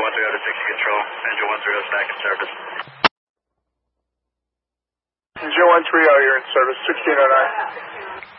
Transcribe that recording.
130 to 60 control. Engine 130 is back in service. Engine 130, you're in service, 1609.